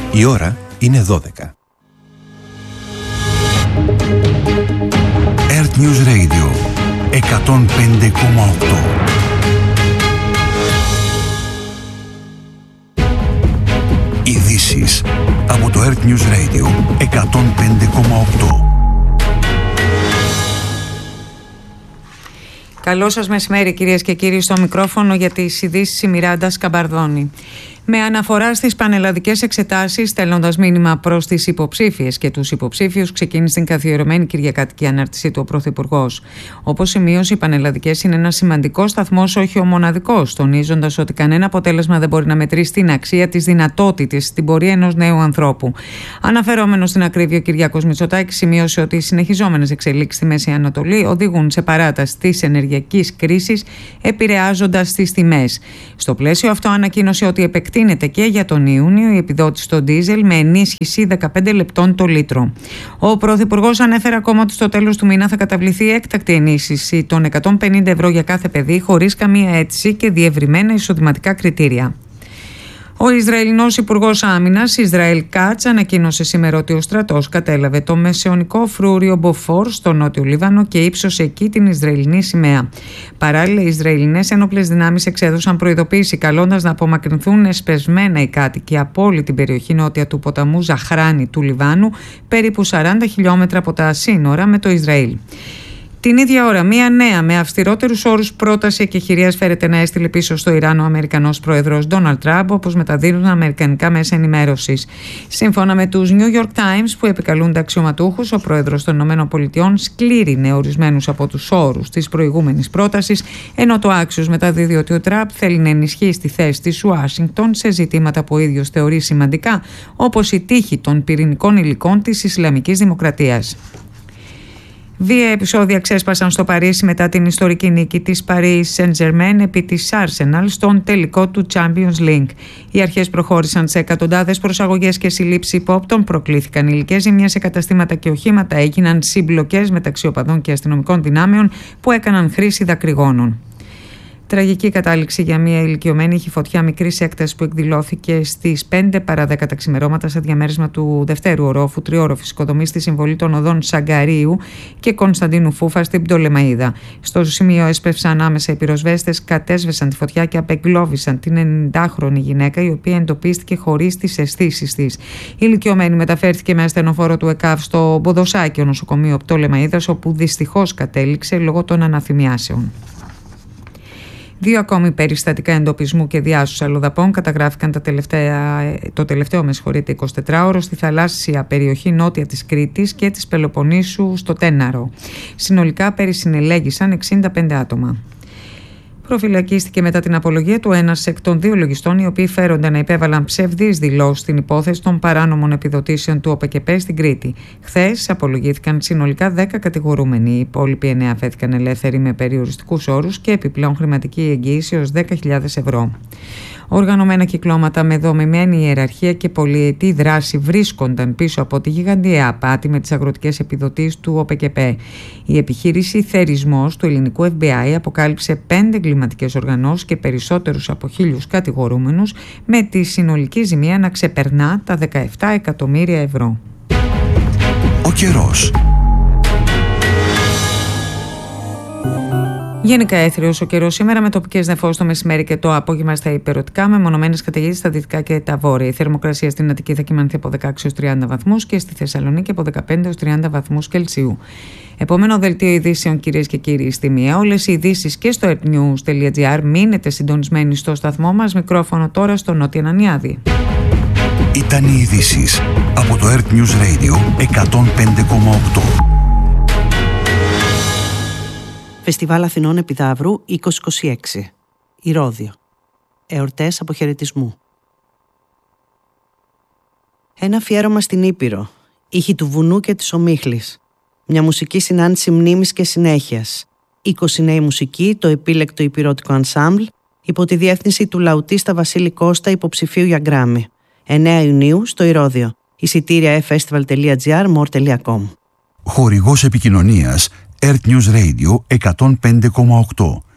Η ώρα είναι 12. Earth News Radio 105,8. Ειδήσεις από το Earth News Radio 105,8. Καλό σας μεσημέρι κυρίες και κύριοι, στο μικρόφωνο για τις ειδήσεις η Μιράντα Σκαμπαρδόνη. Με αναφορά στις πανελλαδικές εξετάσεις, στέλνοντας μήνυμα προς τις υποψήφιες και τους υποψήφιους, ξεκίνησε την καθιερωμένη κυριακάτικη ανάρτησή του ο Πρωθυπουργός. Όπως σημείωσε, οι πανελλαδικές είναι ένα σημαντικό σταθμός, όχι ο μοναδικός, τονίζοντας ότι κανένα αποτέλεσμα δεν μπορεί να μετρήσει την αξία, τις δυνατότητες, στην πορεία ενός νέου ανθρώπου. Αναφερόμενος στην ακρίβεια, ο Κυριάκος Μητσοτάκης σημείωσε ότι οι συνεχιζόμενες εξελίξεις στη Μέση Ανατολή οδηγούν σε παράταση της ενεργειακής κρίσης, επηρεάζοντας τις τιμές. Στο πλαίσιο αυτό, ανακοίνωσε ότι επεκτείνεται και για τον Ιούνιο η επιδότηση στο ντίζελ με ενίσχυση 15 λεπτών το λίτρο. Ο Πρωθυπουργός ανέφερε ακόμα ότι στο τέλος του μήνα θα καταβληθεί έκτακτη ενίσχυση των 150 ευρώ για κάθε παιδί, χωρίς καμία αίτηση και διευρυμένα εισοδηματικά κριτήρια. Ο Ισραηλινός Υπουργός Άμυνας, Ισραήλ Κάτς, ανακοίνωσε σήμερα ότι ο στρατός κατέλαβε το μεσαιωνικό φρούριο Μποφόρ στο νότιο Λίβανο και ύψωσε εκεί την Ισραηλινή σημαία. Παράλληλα, οι Ισραηλινές ένοπλες δυνάμεις εξέδωσαν προειδοποίηση, καλώντας να απομακρυνθούν εσπεσμένα οι κάτοικοι από όλη την περιοχή νότια του ποταμού Ζαχράνη του Λιβάνου, περίπου 40 χιλιόμετρα από τα σύνορα με το Ισραήλ. Την ίδια ώρα, μία νέα με αυστηρότερους όρους πρόταση εκεχηρίας φέρεται να έστειλε πίσω στο Ιράν ο Αμερικανός πρόεδρος Ντόναλντ Τραμπ, όπως μεταδίδουν αμερικανικά μέσα ενημέρωσης. Σύμφωνα με τους New York Times, που επικαλούνται αξιωματούχους, ο πρόεδρος των ΗΠΑ σκλήρινε ορισμένους από τους όρους της προηγούμενης πρότασης, ενώ το Axios μεταδίδει ότι ο Τραμπ θέλει να ενισχύσει τη θέση της Ουάσιγκτον σε ζητήματα που ο ίδιος θεωρεί σημαντικά, όπως η τύχη των πυρηνικών υλικών της Ισλαμικής Δημοκρατίας. Δύο επεισόδια ξέσπασαν στο Παρίσι μετά την ιστορική νίκη της Paris Saint-Germain επί της Arsenal στον τελικό του Champions League. Οι αρχές προχώρησαν σε εκατοντάδες προσαγωγές και συλλήψεις υπόπτων, προκλήθηκαν υλικές ζημιές σε καταστήματα και οχήματα, έγιναν συμπλοκές μεταξύ οπαδών και αστυνομικών δυνάμεων που έκαναν χρήση δακρυγόνων. Τραγική κατάληξη για μια ηλικιωμένη. Είχε φωτιά μικρής έκτασης που εκδηλώθηκε στις 5 παρά 10 τα ξημερώματα σε διαμέρισμα του δευτέρου ορόφου τριόροφης οικοδομής στη συμβολή των οδών Σαγκαρίου και Κωνσταντίνου Φούφα στην Πτολεμαΐδα. Στο σημείο έσπευσαν άμεσα οι πυροσβέστες, κατέσβεσαν τη φωτιά και απεγκλώβησαν την 90χρονη γυναίκα, η οποία εντοπίστηκε χωρίς τις αισθήσεις της. Η ηλικιωμένη μεταφέρθηκε με ασθενοφόρο του ΕΚΑΒ στο Ποδοσάκιο νοσοκομείο Πτολεμαΐδας, όπου δυστυχώς κατέληξε λόγω των αναθυμιάσεων. Δύο ακόμη περιστατικά εντοπισμού και διάσωσης αλλοδαπών καταγράφηκαν το τελευταίο 24ωρο στη θαλάσσια περιοχή νότια της Κρήτης και της Πελοποννήσου στο Τέναρο. Συνολικά περισυνελέγησαν 65 άτομα. Προφυλακίστηκε μετά την απολογία του ένας εκ των δύο λογιστών, οι οποίοι φέρονται να υπέβαλαν ψευδείς δηλώσεις στην υπόθεση των παράνομων επιδοτήσεων του ΟΠΕΚΕΠΕ στην Κρήτη. Χθες απολογήθηκαν συνολικά 10 κατηγορούμενοι. Οι υπόλοιποι 9 αφέθηκαν ελεύθεροι με περιοριστικούς όρους και επιπλέον χρηματική εγγύηση ως 10.000 ευρώ. Οργανωμένα κυκλώματα με δομημένη ιεραρχία και πολυετή δράση βρίσκονταν πίσω από τη γιγαντιαία απάτη με τις αγροτικές επιδοτήσεις του ΟΠΕΚΕΠΕ. Η επιχείρηση Θερισμός του ελληνικού FBI αποκάλυψε 5 εγκληματικές οργανώσεις και περισσότερους από 1.000 κατηγορούμενους, με τη συνολική ζημία να ξεπερνά τα 17 εκατομμύρια ευρώ. Ο καιρός. Γενικά έθριος ο καιρός σήμερα, με τοπικές νεφώσεις το μεσημέρι και το απόγευμα στα υπερωτικά, με μονομένες καταιγίδες στα δυτικά και τα βόρεια. Η θερμοκρασία στην Αττική θα κυμανθεί από 16 έως 30 βαθμούς και στη Θεσσαλονίκη από 15 έως 30 βαθμούς Κελσίου. Επόμενο δελτίο ειδήσεων, κυρίες και κύριοι, στη μία. Όλες οι ειδήσεις και στο earthnews.gr. Μείνετε συντονισμένοι στο σταθμό μας. Μικρόφωνο τώρα στο Νότια Νανιάδη. Ήταν οι ειδήσεις από το Earth News Radio 105,8. Φεστιβάλ Αθηνών Επιδαύρου 2026. Ηρώδειο. Εορτές αποχαιρετισμού. Ένα αφιέρωμα στην Ήπειρο. Ήχοι του βουνού και της ομίχλης. Μια μουσική συνάντηση μνήμης και συνέχειας. 20 νέοι μουσικοί, το επίλεκτο υπηρώτικο ανσάμπλ, υπό τη διεύθυνση του λαουτίστα Βασίλη Κώστα, υποψηφίου για Γκράμι. 9 Ιουνίου στο Ηρώδειο. Εισιτήρια festival.gr, more.com. Χορηγός επικοινωνίας Earth News Radio 105,8.